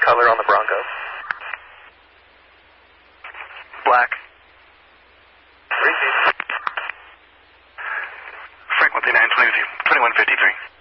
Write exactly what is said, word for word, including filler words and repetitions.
color on the Bronco? Black. Repeat. Frank one three nine, twenty-one fifty-three.